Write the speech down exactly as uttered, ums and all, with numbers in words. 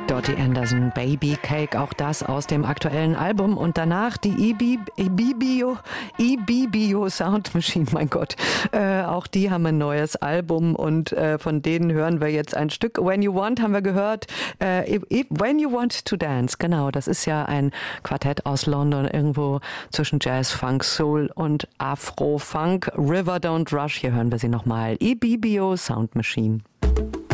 Dottie Anderson, Baby Cake, auch das aus dem aktuellen Album. Und danach die Ibibio, Ibibio Sound Machine, mein Gott. Äh, auch die haben ein neues Album und äh, von denen hören wir jetzt ein Stück. When You Want haben wir gehört. Äh, When You Want to Dance, genau. Das ist ja ein Quartett aus London, irgendwo zwischen Jazz, Funk, Soul und Afro-Funk. River Don't Rush, hier hören wir sie nochmal. Ibibio Sound Machine.